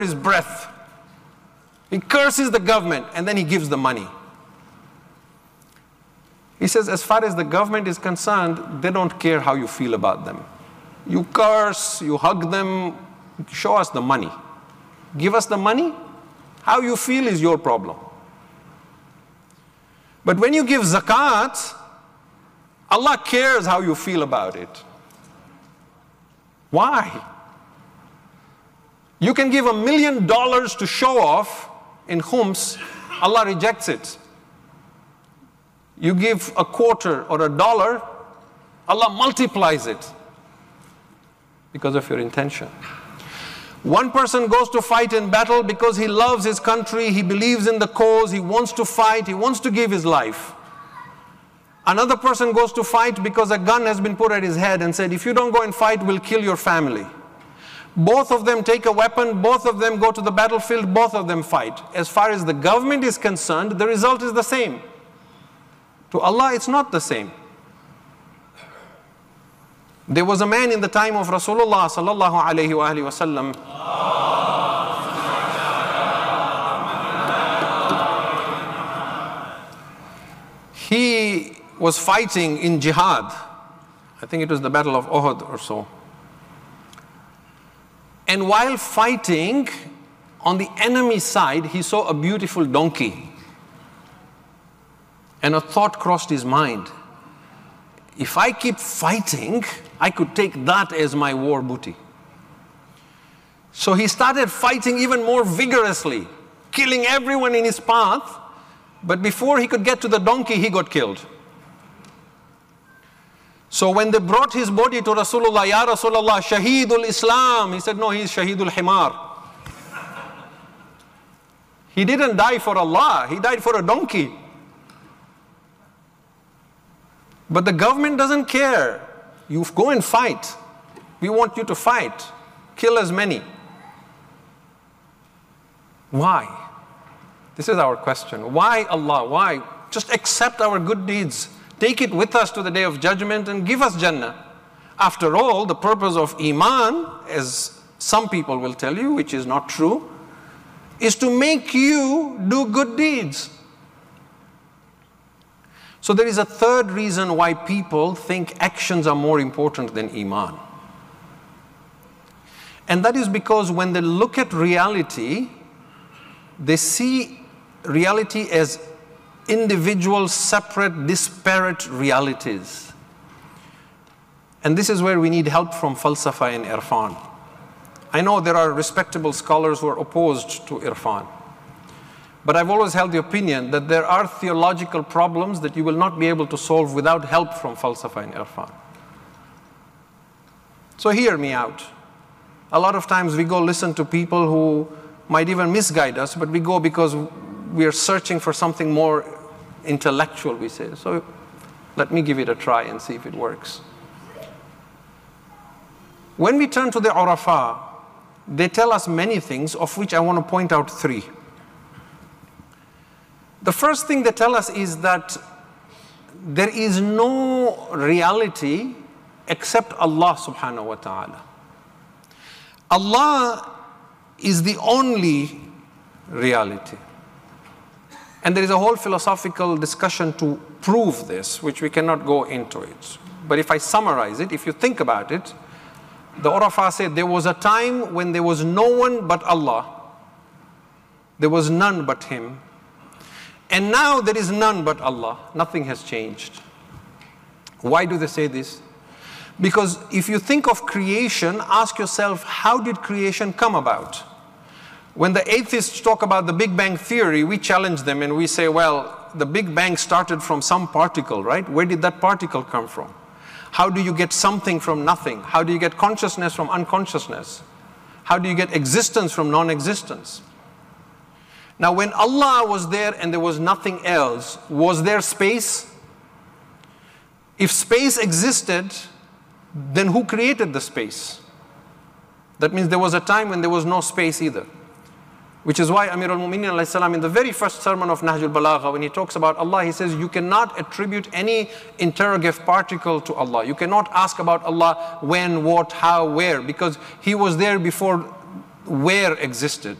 his breath. He curses the government and then he gives the money. He says, as far as the government is concerned, they don't care how you feel about them. You curse, you hug them, show us the money. Give us the money. How you feel is your problem. But when you give zakat, Allah cares how you feel about it. Why? You can give $1 million to show off in khums, Allah rejects it. You give a quarter or $1, Allah multiplies it because of your intention. One person goes to fight in battle because he loves his country, he believes in the cause, he wants to fight, he wants to give his life. Another person goes to fight because a gun has been put at his head and said, if you don't go and fight, we'll kill your family. Both of them take a weapon, both of them go to the battlefield, both of them fight. As far as the government is concerned, the result is the same. To Allah, it's not the same. There was a man in the time of Rasulullah sallallahu alayhi wa alihi wasallam. He was fighting in jihad. I think it was the Battle of Uhud or so. And while fighting, on the enemy side, he saw a beautiful donkey. And a thought crossed his mind. If I keep fighting, I could take that as my war booty. So he started fighting even more vigorously, killing everyone in his path. But before he could get to the donkey, he got killed. So when they brought his body to Rasulullah, Ya Rasulullah, Shahidul Islam, he said, no, he is Shahidul Himar. He didn't die for Allah, he died for a donkey. But the government doesn't care. You go and fight. We want you to fight. Kill as many. Why? This is our question. Why Allah? Why? Just accept our good deeds. Take it with us to the day of judgment and give us Jannah. After all, the purpose of Iman, as some people will tell you, which is not true, is to make you do good deeds. So there is a third reason why people think actions are more important than Iman. And that is because when they look at reality, they see reality as individual, separate, disparate realities. And this is where we need help from falsafa and irfan. I know there are respectable scholars who are opposed to irfan. But I've always held the opinion that there are theological problems that you will not be able to solve without help from falsafa and irfan. So hear me out. A lot of times we go listen to people who might even misguide us, but we go because we are searching for something more intellectual, we say. So let me give it a try and see if it works. When we turn to the Urafa, they tell us many things, of which I want to point out 3. The first thing they tell us is that there is no reality except Allah subhanahu wa ta'ala. Allah is the only reality. And there is a whole philosophical discussion to prove this, which we cannot go into it. But if I summarize it, if you think about it, the Urafa said there was a time when there was no one but Allah. There was none but Him. And now there is none but Allah. Nothing has changed. Why do they say this? Because if you think of creation, ask yourself, how did creation come about? When the atheists talk about the Big Bang Theory, we challenge them and we say, well, the Big Bang started from some particle, right? Where did that particle come from? How do you get something from nothing? How do you get consciousness from unconsciousness? How do you get existence from non-existence? Now, when Allah was there and there was nothing else, was there space? If space existed, then who created the space? That means there was a time when there was no space either. Which is why Amir al-Mu'minin alayhi salam, in the very first sermon of Nahjul Balagha, when he talks about Allah, he says, you cannot attribute any interrogative particle to Allah. You cannot ask about Allah when, what, how, where, because He was there before where existed